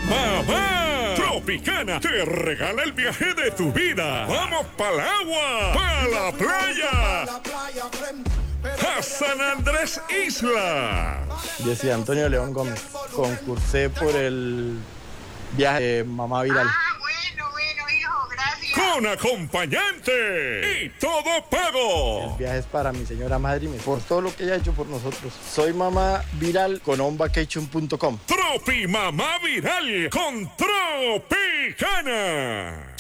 ¡Mamá! Tropicana te regala el viaje de tu vida. ¡Vamos pa'l agua! ¡Pa' la playa! ¡A San Andrés Isla! Yo soy Antonio León Gómez. Concursé por el viaje de Mamá Viral. Bueno, hijo, gracias. ¡Con acompañante! ¡Y todo pago! El viaje es para mi señora madre y por todo lo que ella ha hecho por nosotros. Soy Mamá Viral con onvacation.com. Tropi Mamá Viral con Tropicana.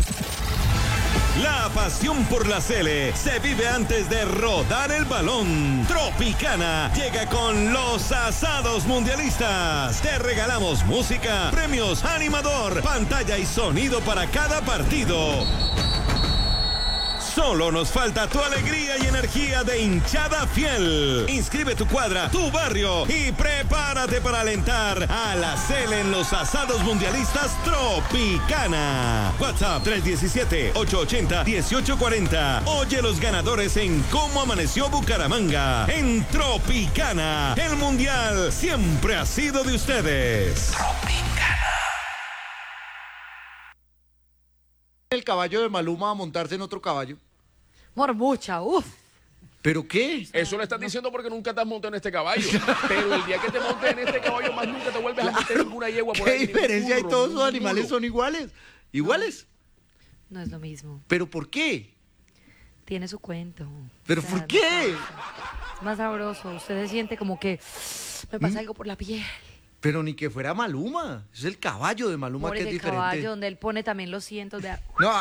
La pasión por la Sele se vive antes de rodar el balón. Tropicana llega con los asados mundialistas. Te regalamos música, premios, animador, pantalla y sonido para cada partido. Solo nos falta tu alegría y energía de hinchada fiel. Inscribe tu cuadra, tu barrio y prepárate para alentar a la Sele en los asados mundialistas Tropicana. WhatsApp 317-880-1840. Oye los ganadores en Cómo Amaneció Bucaramanga. En Tropicana, el mundial siempre ha sido de ustedes. Tropicana. El caballo de Maluma a montarse en otro caballo. Mormucha, uff. ¿Pero qué? Eso lo estás diciendo porque nunca te has montado en este caballo. Pero el día que te montes en este caballo, más nunca te vuelves a meter ninguna yegua por ¿Qué ahí. diferencia hay? Burro, Todos los ningún animales burro. son iguales. ¿Iguales? No es lo mismo. ¿Pero por qué? Tiene su cuento. ¿Pero O sea, por qué? Es más sabroso. Usted se siente como que me pasa algo por la piel. Pero ni que fuera Maluma. Es el caballo de Maluma Por que es el diferente. caballo donde él pone también los cientos de... No,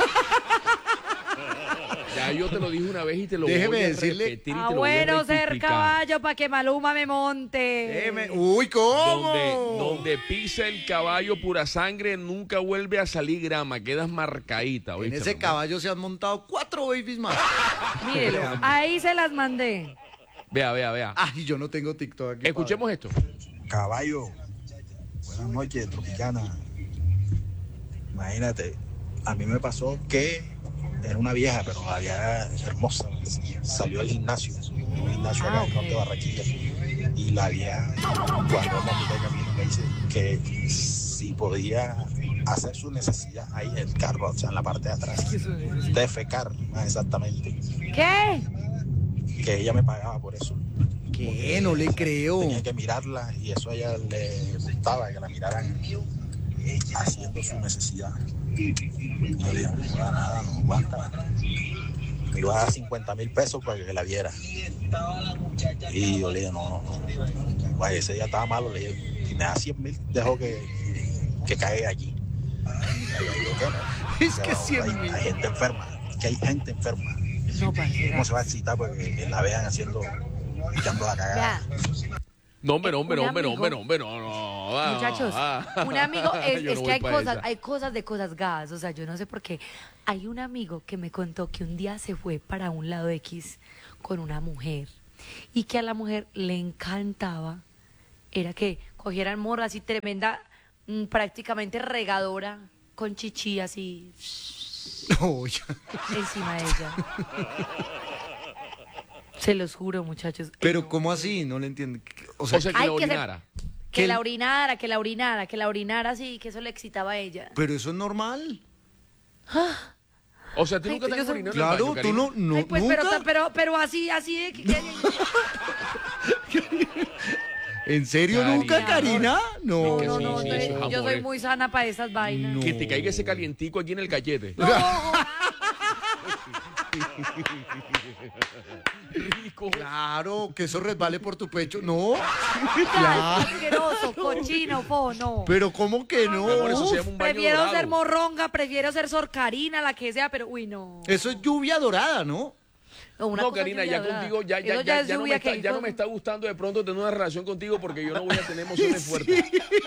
Ya yo te lo dije una vez y te lo Déjeme voy a decirle- repetir y te lo voy a bueno ser rectificar. caballo para que Maluma me monte. Uy, ¿cómo? Donde pisa el caballo pura sangre, nunca vuelve a salir grama, quedas marcadita. En ¿oíste, ese mamá? caballo se han montado 4 babies más. Mírelo, ahí se las mandé. Vea. Ay, yo no tengo TikTok aquí. Escuchemos esto. Caballo, buenas noches, Tropicana. Imagínate, a mí me pasó que era una vieja, pero la vieja hermosa. Salió del gimnasio, un gimnasio acá en el norte de Barranquilla. Y la vieja, cuando vamos a mitad de camino, me dice que si podía hacer su necesidad ahí en el carro, o sea, en la parte de atrás. Defecar, más exactamente. ¿Qué? Que ella me pagaba por eso. ¿Qué? No le creo. Tenía que mirarla y eso a ella le gustaba, que la miraran haciendo su necesidad. Y yo le dije, no da nada, no aguanta. Me iba a dar 50,000 pesos para que la viera. Y yo le dije, no. Pues ese día estaba malo, le dije, si me da 100,000, dejo que caiga allí. Y yo digo, ¿qué no? Es que 100,000. Hay gente enferma, que hay gente enferma. No, parcera. ¿Cómo se va a excitar porque la vean haciendo, echando la cagada? Vea, No, hombre, no. muchachos, un amigo, es Yo no que voy pa' esa. hay cosas de cosas, gas. O sea, yo no sé por qué. Hay un amigo que me contó que un día se fue para un lado X con una mujer y que a la mujer le encantaba era que cogieran morra así tremenda, prácticamente regadora, con chichi así No, ya. encima de ella. Se los juro, muchachos. Pero ¿cómo así? No le entiendo. O sea, O sea, que Ay, la que se- orinara. Que ¿Qué? la orinara así, que eso le excitaba a ella. pero eso es normal. O sea, tú Ay, nunca te yo has soy- orinado en el Claro, baño, tú Karina? no Ay, pues, nunca. pero así de ¿En serio Karina. nunca, Karina? No. Que No, sí, no, sí, no, eso es yo amor, soy muy sana para esas vainas. No. Que te caiga ese calientico aquí en el cachete. No, Rico. Claro, que eso resbale por tu pecho. No. Claro. Asqueroso, cochino, po, no. Pero ¿cómo que no? Mi amor, eso se llama un baño Prefiero dorado. ser morronga, prefiero ser sorcarina, la que sea, pero uy, no. Eso es lluvia dorada, ¿no? Una No, cosa Karina, lluvia ya dorada. contigo, ya Eso no es me lluvia está, que- ya no me está gustando de pronto tener una relación contigo porque yo no voy a tener emociones fuertes.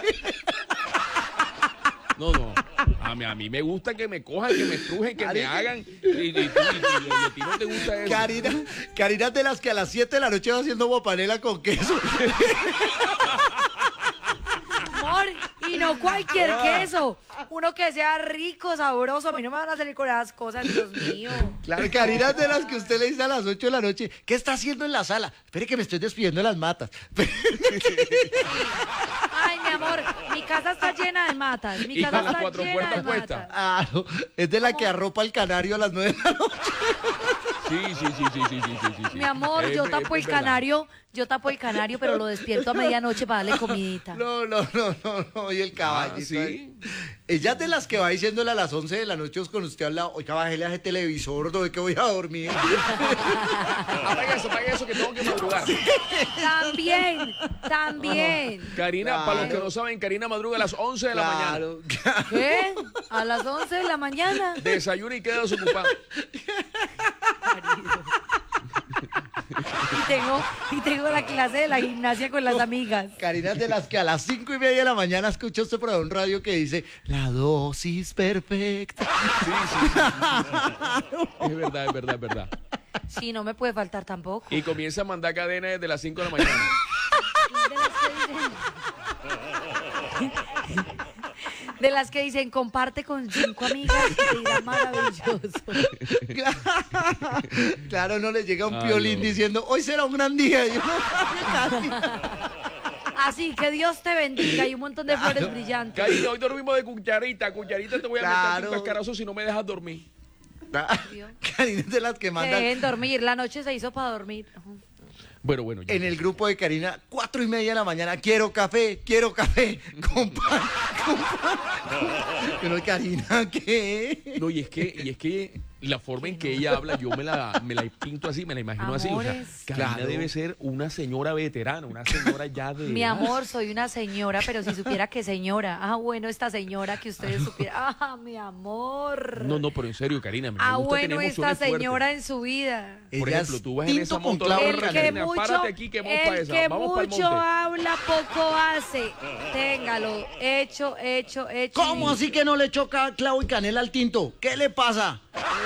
No. A mí me gusta que me cojan, que me estrujen, que me hagan. Y a ti no te gusta eso. Karina es de las que a las 7 de la noche va haciendo guapanela con queso. Amor, y no cualquier queso. Uno que sea rico, sabroso. A mí no me van a salir con esas cosas, Dios mío. Claro, Karina es de las que usted le dice a las 8 de la noche, ¿qué está haciendo en la sala? Espere que me estoy despidiendo de las matas. Ay, Ay, mi amor, mi casa está llena de matas. Mi Y casa con las está 4 llena puertas de puestas. matas. Ah, no, es de la que arropa el canario a las 9 de la noche. Sí. Mi amor, yo tapo el canario, pero lo despierto a medianoche para darle comidita. No, y el caballito. sí. ahí. Ella es de las que va diciéndole a las 11 de la noche con usted al lado, oiga, bájele a ese televisor, no ve que voy a dormir. Apaga eso que tengo que madrugar. También. Karina, para los que no saben, Karina madruga a las 11 de la mañana. Claro. ¿Qué? A las 11 de la mañana. Desayuna y queda desocupada. Y tengo la clase de la gimnasia con las amigas. Karina es de las que a las 5:30 de la mañana escucha usted por ahí un radio que dice, la dosis perfecta. Es verdad. Sí, no me puede faltar tampoco. Y comienza a mandar cadena desde las 5 de la mañana. De las que dicen, comparte con 5 amigas y te irá maravilloso. Claro, no le llega un Ay, piolín no. diciendo, hoy será un gran día. Y uno, Así que Dios te bendiga y un montón de flores brillantes. Karina, hoy dormimos de cucharita. Cucharita te voy a meter Claro. un cascarazo si no me dejas dormir. Karina es de las que Que mandan dejen dormir, la noche se hizo para dormir. Bueno. Ya. en el grupo de Karina, 4:30 de la mañana, quiero café, con pan. Pero Karina, ¿qué? No, y es que la forma en que ella habla, yo me la pinto así, me la imagino así. O sea, Amores. Karina Claro. debe ser una señora veterana, una señora ya de... Mi amor, soy una señora, pero si supiera que señora. Ah, bueno, esta señora que ustedes supieran. Ah, mi amor. No, pero en serio, Karina, me Ah, gusta bueno, tener esta emociones fuertes. señora en su vida. Por Ella ejemplo, es tú vas en esa tinto con moto, clavo El que Karina, mucho, párate aquí que vamos para el esa, que vamos para el mucho monte. habla, poco hace. Téngalo, hecho. ¿Cómo así que no le choca clavo y canela al tinto? ¿Qué le pasa?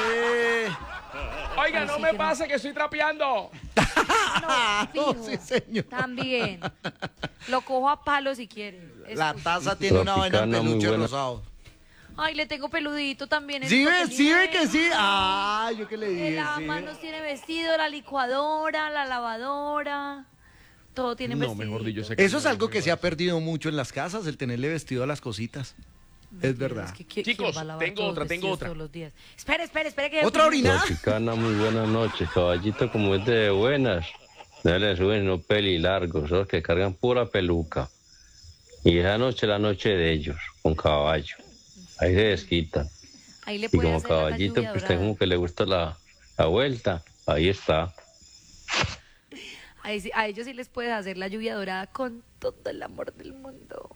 Oiga, Ay, no sí, me que pase que estoy trapeando. No, Fijo, sí, señor. También. Lo cojo a palo si quiere. La Escuche. taza tiene una vaina en Tropicana, muy peluche buena. rosado. Ay, le tengo peludito también. ¿Sí es ve? porque ¿Sí ve tiene- que sí? Ah, yo que le El dije. sí. lavamanos tiene vestido, la licuadora, la lavadora. Todo tiene No, vestido. mejor dicho, Eso es algo que se ha perdido mucho en las casas, el tenerle vestido a las cositas. Es verdad. Chicos, tengo otra. Todos los días. Espere, que... ¿Otra orina? Tropicana, muy buenas noches. Caballito, como es de buenas, no le suben unos pelilargos, esos que cargan pura peluca. Y esa noche es la noche de ellos, con caballo. Ahí se desquitan. Ahí le Y puede como hacer la caballito, lluvia pues dorada. como que le gusta la vuelta. Ahí está. Ahí sí- a ellos sí les puedes hacer la lluvia dorada con todo el amor del mundo.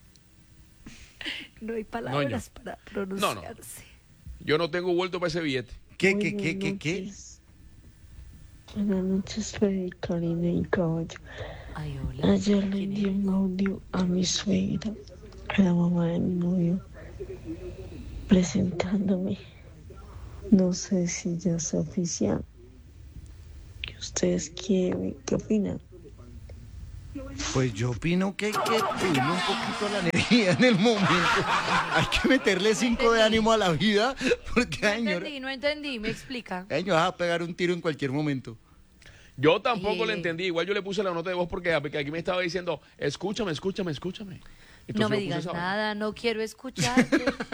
No hay palabras para pronunciarse. Yo no tengo vuelto para ese billete. ¿Qué? Buenas noches, Freddy, Karina y Caballo. Ay, hola. Ayer le ¿Quién envié es? un audio a mi suegra, a la mamá de mi novio, presentándome. No sé si ya es oficial. ¿Qué ustedes quieren? ¿Qué opinan? Pues yo opino que hay que subirle un poquito la energía en el momento. Hay que meterle 5 de ánimo a la vida, porque ay, señor, No entendí, me explica. vas a pegar un tiro en cualquier momento. Yo tampoco le Ay. entendí. Igual yo le puse la nota de voz porque aquí me estaba diciendo, escúchame. Entonces No me yo puse digas esa vaina. nada, no quiero escucharte.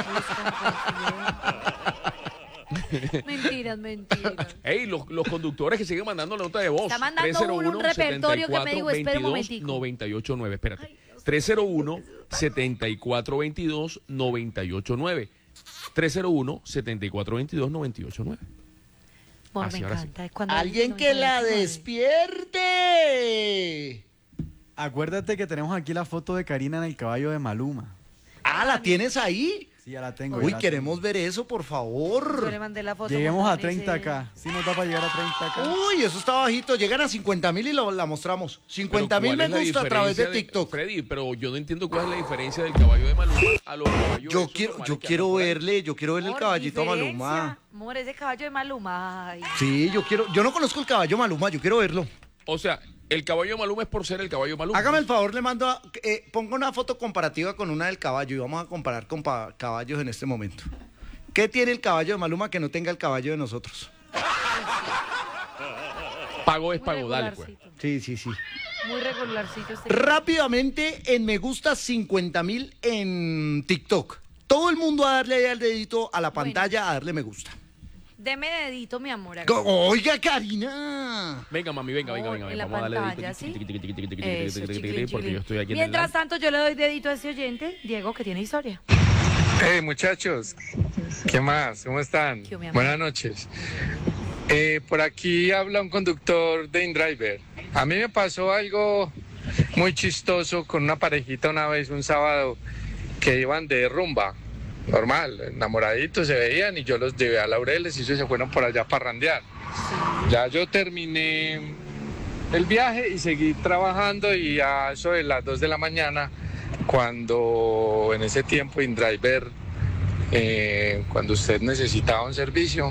Mentiras. Ey, los conductores que siguen mandando la nota de voz. Está mandando un repertorio que me dijo, espera un momentico. 989, espérate. Ay, no sé. 301-7422-989. 301-7422-989. Amor, Así, me ahora sí. encanta. es cuando ¡Alguien dice que la 99. despierte! Acuérdate que tenemos aquí la foto de Karina en el caballo de Maluma. Ah, ¿la tienes ahí? Sí, ya la tengo. Uy, ya la queremos ver eso, por Yo favor. le mandé la foto. Lleguemos a montada en 30 ese- acá. Sí nos da para llegar a 30 acá. Uy, eso está bajito. Llegan a 50,000 y la mostramos. Pero 50,000 ¿cuál me es la gusta a través de diferencia TikTok. Freddy, pero yo no entiendo cuál es la diferencia del caballo de Maluma a los caballos Yo esos quiero normales que andan por ahí. yo quiero verle el Amor, caballito a diferencia. Maluma. Amor, ese caballo de Maluma. Ay. Sí, yo no conozco el caballo Maluma, yo quiero verlo. O sea, el caballo de Maluma es por ser el caballo de Maluma. Hágame el favor, le mando ponga una foto comparativa con una del caballo y vamos a comparar con caballos en este momento. ¿Qué tiene el caballo de Maluma que no tenga el caballo de nosotros? Pago es Muy pago, dale pues. regularcito. Sí. Muy regularcito. Rápidamente, en me gusta 50.000 en TikTok. Todo el mundo a darle ahí al dedito a la pantalla, a darle me gusta. Deme dedito, mi amor. Oiga, Karina. Venga, mami, venga. En la Vamos a darle pantalla, dedito. ¿sí? Eso, porque yo estoy aquí en el Mientras live. tanto, yo le doy dedito a ese oyente, Diego, que tiene historia. Hey, muchachos, ¿qué más? ¿Cómo están? ¿Qué, mi amor? Buenas noches. Por aquí habla un conductor de InDriver. A mí me pasó algo muy chistoso con una parejita una vez, un sábado, que iban de rumba. Normal, enamoraditos se veían y yo los llevé a Laureles y ellos se fueron por allá a parrandear. Ya yo terminé el viaje y seguí trabajando y a eso de las 2 de la mañana, cuando en ese tiempo InDriver, cuando usted necesitaba un servicio,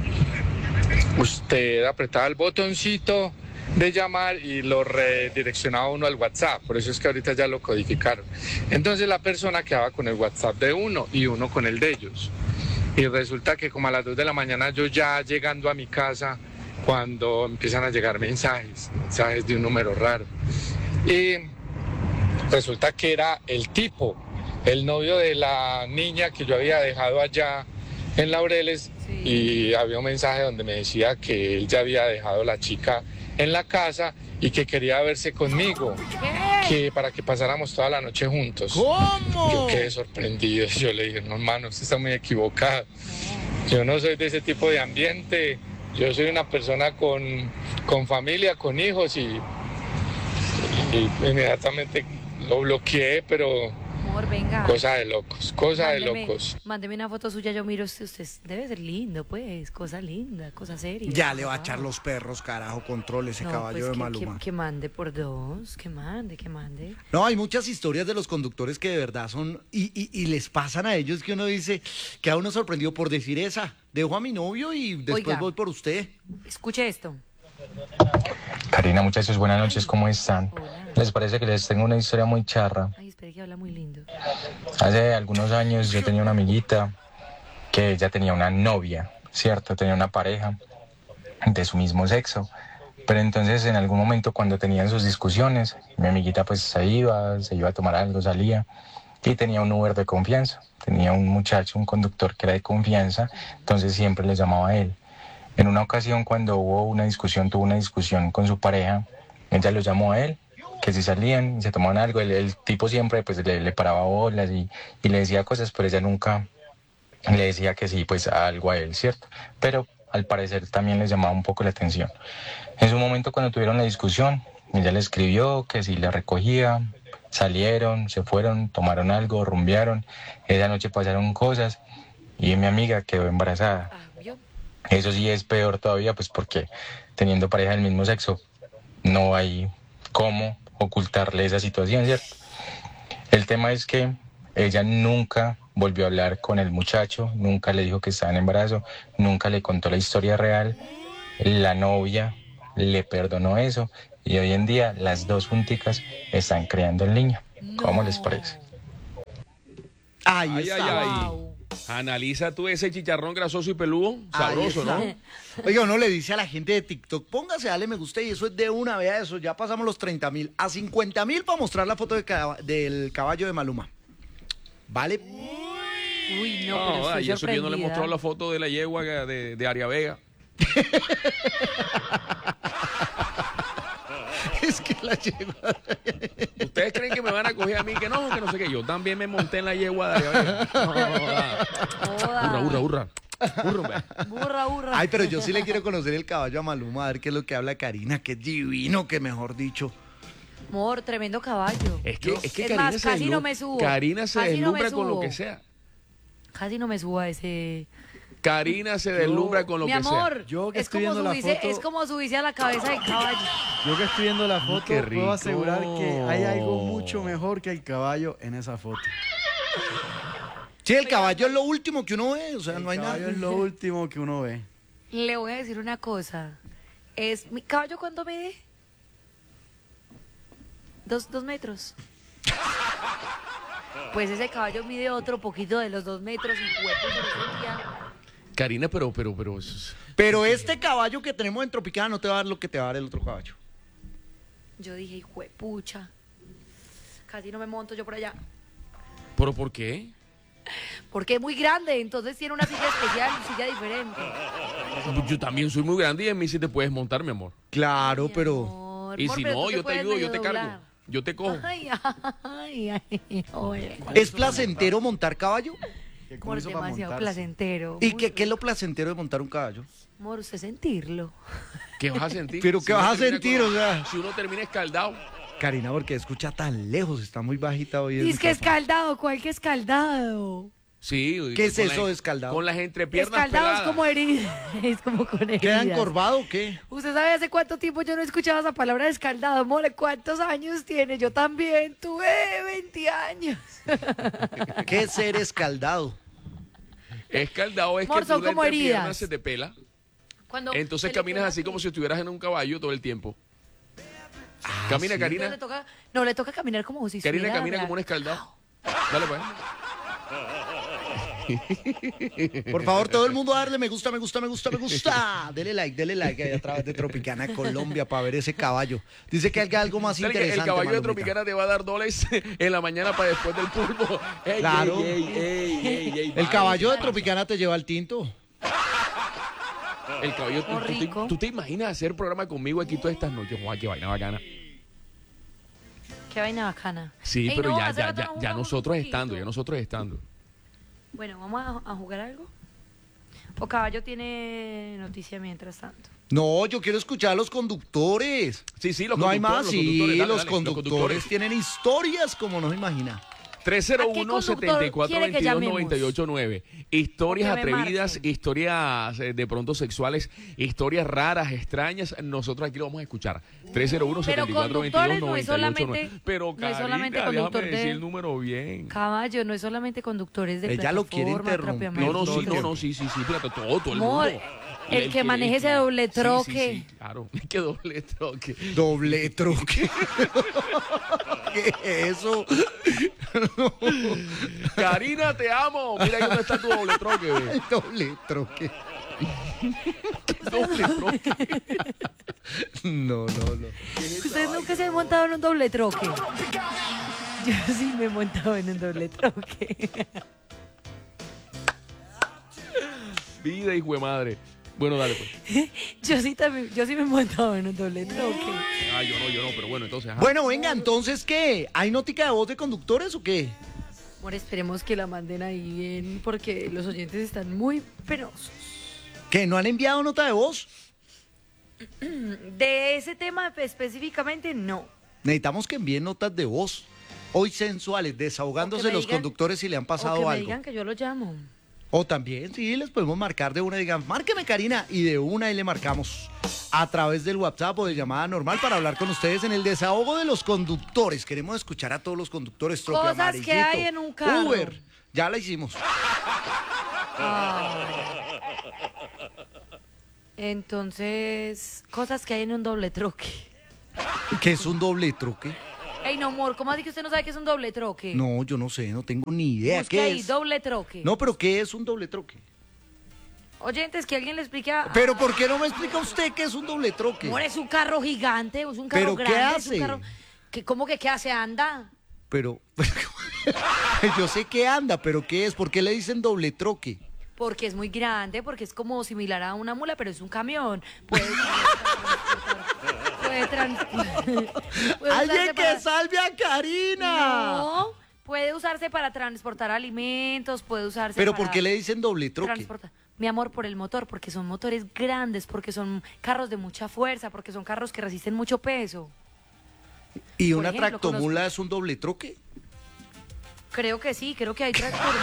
usted apretaba el botoncito de llamar y lo redireccionaba uno al WhatsApp, por eso es que ahorita ya lo codificaron. Entonces la persona quedaba con el WhatsApp de uno y uno con el de ellos. Y resulta que como a las 2 de la mañana yo ya llegando a mi casa, cuando empiezan a llegar mensajes de un número raro. Y resulta que era el tipo, el novio de la niña que yo había dejado allá en Laureles, y había un mensaje donde me decía que él ya había dejado la chica en la casa y que quería verse conmigo, que para que pasáramos toda la noche juntos. ¿Cómo? Yo quedé sorprendido, yo le dije, no, hermano, usted está muy equivocado. Yo no soy de ese tipo de ambiente, yo soy una persona con familia, con hijos y inmediatamente lo bloqueé, pero Amor, venga. cosa de locos, de locos. Mándeme una foto suya, yo miro, usted debe ser lindo, pues, cosa linda, cosa seria. Ya le va a echar los perros, carajo, controle ese caballo de Maluma. Que mande por dos, que mande. No, hay muchas historias de los conductores que de verdad son, y les pasan a ellos que uno dice, que a uno sorprendió por decir esa, dejo a mi novio y después Oiga, voy por usted. Escuche esto. Karina, muchachos, buenas noches, ¿cómo están? ¿Les parece que les tengo una historia muy charra? Ay, espere que habla muy lindo. Hace algunos años yo tenía una amiguita que ya tenía una novia, ¿cierto? Tenía una pareja de su mismo sexo. Pero entonces en algún momento cuando tenían sus discusiones, mi amiguita pues se iba a tomar algo, salía y tenía un Uber de confianza. Tenía un muchacho, un conductor que era de confianza, entonces siempre le llamaba a él. En una ocasión cuando tuvo una discusión con su pareja, ella lo llamó a él, que si salían y se tomaban algo, el tipo siempre pues le paraba bolas y le decía cosas, pero ella nunca le decía que sí, pues algo a él, ¿cierto? Pero al parecer también les llamaba un poco la atención. En su momento cuando tuvieron la discusión, ella le escribió que si la recogía, salieron, se fueron, tomaron algo, rumbearon, esa noche pasaron cosas y mi amiga quedó embarazada. Eso sí es peor todavía, pues porque teniendo pareja del mismo sexo no hay cómo ocultarle esa situación, ¿cierto? El tema es que ella nunca volvió a hablar con el muchacho, nunca le dijo que estaba en embarazo, nunca le contó la historia real. La novia le perdonó eso y hoy en día las dos junticas están creando el niño. ¿Cómo les parece? Ahí está. Analiza tú ese chicharrón grasoso y peludo, sabroso, ¿no? Oiga, uno le dice a la gente de TikTok, póngase, dale me gusta y eso es de una, vea eso, ya pasamos los 30.000, a 50.000 para mostrar la foto del caballo de Maluma. ¿Vale? Uy, no, pero y eso que yo no le mostró la foto de la yegua de Aria Vega. Es que la yegua... ¿Ustedes creen que me van a coger a mí? Que no sé qué. Yo también me monté en la yegua de Aria Vega. Burra. Ay, pero yo sí le quiero conocer el caballo a Maluma, a ver qué es lo que habla Karina, que es divino, que mejor dicho. Amor, tremendo caballo. Es que Karina más, casi no me subo. Karina se deslumbra con lo que sea. Casi no me subo a ese... Karina se deslumbra con lo que sea. Mi amor, es como subirse a la cabeza del caballo. Yo que estoy viendo la foto, puedo asegurar que hay algo mucho mejor que el caballo en esa foto. Sí, el caballo es lo último que uno ve, o sea, no hay nada. El caballo es lo último que uno ve. Le voy a decir una cosa. ¿Mi caballo cuánto mide? 2 metros. Pues ese caballo mide otro poquito de los 2 metros y cuerpo se lo sentía. Karina, pero... Pero este caballo que tenemos en Tropicana no te va a dar lo que te va a dar el otro caballo. Yo dije, hijuepucha, casi no me monto yo por allá. ¿Pero por qué? Porque es muy grande, entonces tiene una silla especial, silla diferente. Yo también soy muy grande y en mí sí te puedes montar, mi amor. Claro, pero... Y Amor, si pero no, tú yo te puedes ayudo, medio yo te cargo. doblar. Yo te cojo. Oye. ¿Es placentero montar caballo? Amor, es demasiado placentero. ¿Y qué es lo placentero de montar un caballo? Amor, usted sentirlo. ¿Qué vas a sentir? ¿Pero Si qué uno vas a termina sentir, con- o sea? Si uno termina escaldado. Karina, porque escucha tan lejos, está muy bajita hoy. el Y es que micrófono. escaldado, ¿cuál que escaldado? Sí. ¿Qué es con eso la- de escaldado? Con las entrepiernas Escaldado es peladas. como herida, es como con heridas. ¿Queda encorvado o qué? ¿Usted sabe hace cuánto tiempo yo no escuchaba esa palabra de escaldado, amor? ¿Cuántos años tiene? Yo también tuve 20 años. ¿Qué es ser escaldado? Escaldado es Amor, que son tú la como entrepierna heridas. se te pela. Cuando Entonces se le caminas queda así como si estuvieras en un caballo todo el tiempo. Camina, ¿sí? Karina. No, le toca caminar como si Karina estuviera camina como un escaldado. Dale, pues. Por favor, todo el mundo a darle me gusta, me gusta, me gusta, me gusta. Dele like ahí a través de Tropicana Colombia para ver ese caballo. Dice que hay algo más ¿Sabes que interesante. el caballo de Malumita. Tropicana te va a dar dólares en la mañana para después del pulpo. Ey, Claro. ey, El caballo de Tropicana te lleva al tinto. El caballo, Oh, rico. ¿tú te imaginas hacer programa conmigo aquí todas estas noches? Guau, qué vaina bacana. Qué vaina bacana. Sí, Ey, pero no, ya, hace ya, rato ya, no ya jugamos nosotros un estando, poquito. ya nosotros estando. Bueno, ¿vamos a jugar algo? ¿O Caballo tiene noticia mientras tanto? No, yo quiero escuchar a los conductores. Sí, sí, los No hay conductores, más, sí, dale, los dale, conductores tienen historias como no se imagina. 301-74-22-989. Historias O que me atrevidas, marquen. historias de pronto sexuales, historias raras, extrañas. Nosotros aquí lo vamos a escuchar. 301-74-22-989. no es solamente- Pero, no es solamente Karina, conductor déjame de- decir el número bien. Caballo, no es solamente conductores de Ella lo quiere plataforma, interrumpir. propiamente No, no, sí, dicho. no, sí, fíjate, todo el Amor, mundo. el que maneje ese doble troque. Sí, claro, que doble troque. Doble troque. ¿Qué es eso? Karina, te amo. Mira ahí dónde está tu doble troque. Ve. El doble troque. Doble troque. No. ¿Ustedes nunca se han montado en un doble troque? Yo sí me he montado en un doble troque. Vida, hijo de madre. Bueno, dale pues. Yo sí me he montado en un doble troque. Ah, yo no, pero bueno, entonces. Ajá. Bueno, venga, entonces, ¿qué? ¿Hay nótica de voz de conductores o qué? Amor, esperemos que la manden ahí bien porque los oyentes están muy penosos. ¿Que no han enviado nota de voz? De ese tema específicamente, no. Necesitamos que envíen notas de voz. Hoy sensuales, O desahogándose que me los digan- conductores si le han O pasado que me algo. digan que yo lo llamo. O también, sí, les podemos marcar de una, digan, márqueme Karina, y de una ahí le marcamos a través del WhatsApp o de llamada normal para hablar con ustedes en el desahogo de los conductores. Queremos escuchar a todos los conductores, Trope Cosas que Amarillito, hay en un carro. Uber, ya la hicimos. Entonces, cosas que hay en un doble troque. ¿Qué es un doble troque? Ey, no, amor, ¿cómo así que usted no sabe qué es un doble troque? No, yo no sé, no tengo ni idea. Busque ¿Qué ahí, es? doble troque. No, pero ¿qué es un doble troque? Oyentes, que alguien le explique a... Pero ¿por qué no me explica usted qué es un doble troque? Amor, es un carro gigante, es un carro ¿Pero qué grande. hace? Es un carro... ¿Cómo que qué hace? Anda. Pero, yo sé que anda, pero ¿qué es? ¿Por qué le dicen doble troque? Porque es muy grande, porque es como similar a una mula, pero es un camión. Puede ¡Alguien que salve a Karina! No, puede usarse para transportar alimentos, puede usarse ¿Pero para por qué le dicen doble troque? transportar. Mi amor, por el motor, porque son motores grandes, porque son carros de mucha fuerza, porque son carros que resisten mucho peso. ¿Y Por una ejemplo, tractomula es un doble troque? Creo que sí, creo que hay tractor.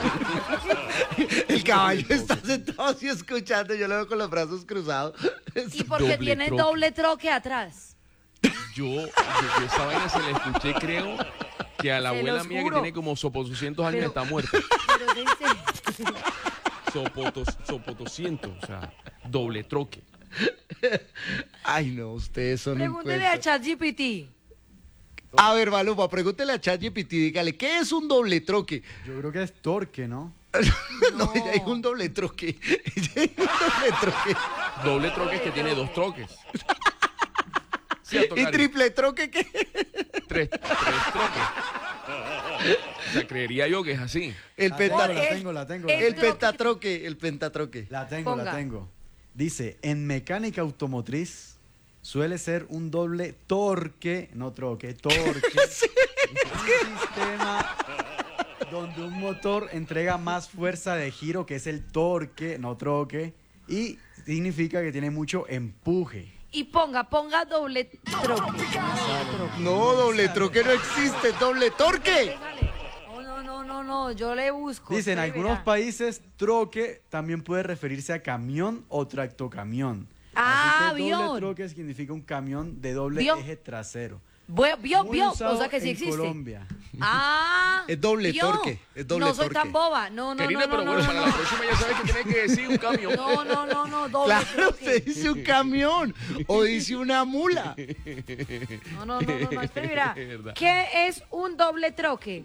El caballo está sentado así escuchando, yo lo veo con los brazos cruzados. Y porque tiene doble troque atrás. Yo esa vaina se la escuché, creo, que a la Se abuela los mía que juro. tiene como 200 años Pero- está muerta. Pero dice... Sopotoscientos, o sea, doble troque. Ay, no, ustedes son un Pregúntele a cuento. ChatGPT. A ver, Maluma, pregúntele a ChatGPT, dígale, ¿qué es un doble troque? Yo creo que es torque, ¿no? No, ya hay un doble troque. Ya hay un doble troque. Doble troque es que tiene dos troques. ¿Cierto, ¿Y Cari? triple troque qué? Tres troques. O sea, creería yo que es así. El La pentatroque. tengo. El pentatroque. El pentatroque. La Ponga. tengo. Dice, en mecánica automotriz suele ser un doble torque, no troque, torque. Un sistema donde un motor entrega más fuerza de giro, que es el torque, no troque, y significa que tiene mucho empuje. Y ponga doble troque. No, doble troque no existe, doble torque. No, yo le busco. Dice, en usted algunos verá. países, troque también puede referirse a camión o tractocamión. Ah, Así que avión. doble troque significa un camión de doble ¿Vio? eje trasero. Vio, Muy o usado sea que sí en existe. Colombia. Ah, Es doble ¿vio? torque, es doble no soy torque. tan boba. No, Karina, pero bueno, para la próxima ya sabes que tienes que decir un camión. No, doble Claro, troque. usted dice un camión o dice una mula. No, espera, mira. Verdad. ¿Qué es un doble troque?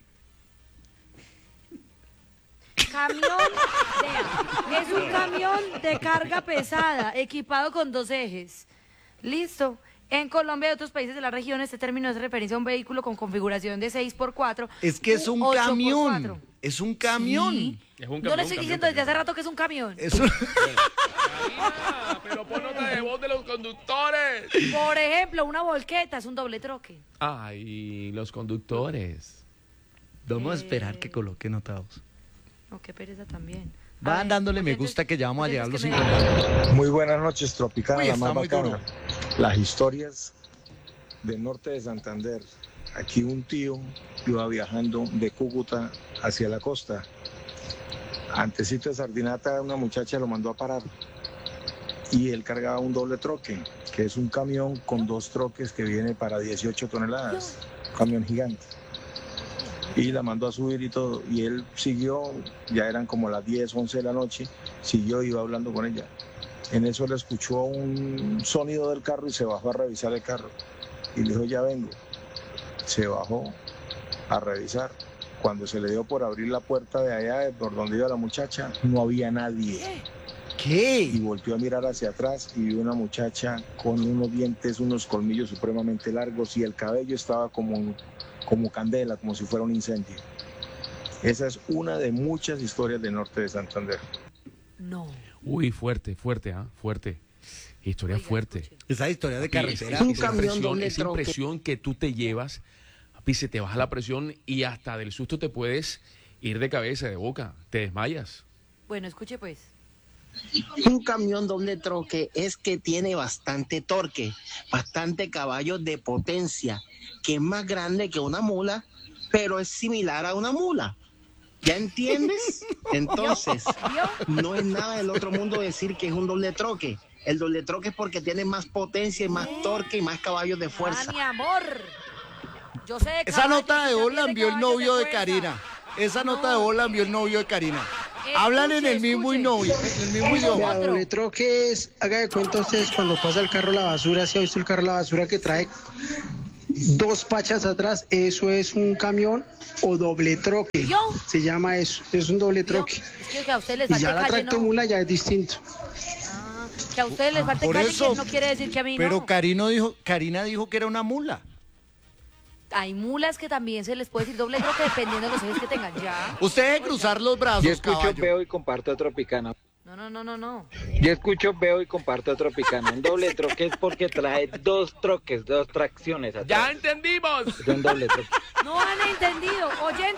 Vea, es un camión de carga pesada, equipado con 2 ejes. Listo. En Colombia y otros países de la región, este término hace referencia a un vehículo con configuración de 6x4. Es que es un 8x4. camión. Es un camión. Sí. Es un Yo le estoy diciendo desde hace rato que es un camión. Es un- Karina, pero pon nota de voz de los conductores. Por ejemplo, una volqueta es un doble troque. Ay, los conductores. Vamos a esperar que coloque notados. No, qué pereza también. Van dándole me gusta que ya vamos a llegar a los 50. Muy buenas noches, Tropicana, Uy, la está más muy bacana. duro. Las historias del norte de Santander. Aquí un tío iba viajando de Cúcuta hacia la costa. Antecito de Sardinata, una muchacha lo mandó a parar. Y él cargaba un doble troque, que es un camión con 2 troques que viene para 18 toneladas. Un camión gigante. Y la mandó a subir y todo. Y él siguió, ya eran como las 10, 11 de la noche, siguió, iba hablando con ella. En eso le escuchó un sonido del carro y se bajó a revisar el carro. Y le dijo, ya vengo. Se bajó a revisar. Cuando se le dio por abrir la puerta de allá, de por donde iba la muchacha, no había nadie. ¿Qué? Y volvió a mirar hacia atrás y vio una muchacha con unos dientes, unos colmillos supremamente largos y el cabello estaba como candela, como si fuera un incendio. Esa es una de muchas historias del norte de Santander. No. Uy, fuerte, ¿ah? Fuerte. Historia fuerte. Esa historia de carretera. Esa impresión que tú te llevas, papi, se te baja la presión y hasta del susto te puedes ir de cabeza, de boca, te desmayas. Bueno, escuche pues. Un camión doble troque es que tiene bastante torque, bastante caballos de potencia, que es más grande que una mula, pero es similar a una mula. ¿Ya entiendes? Entonces, no es nada del otro mundo decir que es un doble troque. El doble troque es porque tiene más potencia y más torque y más caballos de fuerza. Ah, mi amor. Yo sé de Esa caballos, nota de y voz la también envió el caballos novio de fuerza. Karina. Esa nota de voz la envió el novio de Karina. Hablan en el mismo escuche. en el mismo idioma. Vea, doble troque es, haga de cuenta ustedes cuando pasa el carro a la basura, si ha visto el carro a la basura que trae 2 pachas atrás, eso es un camión o doble troque. ¿Yo? Se llama eso, es un doble troque. Es que a ustedes les Y falte ya la calle, ¿no? tractomula ya es distinto. Que a ustedes les falte Por calle, eso, que no quiere decir que a mí Pero no. Karina dijo que era una mula. Hay mulas que también se les puede decir doble troque dependiendo de los ejes que tengan. Ya. Usted debe cruzar los brazos, Yo escucho, caballo. veo y comparto Tropicana. No. Yo escucho, veo y comparto Tropicana. Un doble troque es porque trae 2 troques, 2 tracciones atrás. ¡Ya entendimos! Es un doble troque. No han entendido. Oyentes.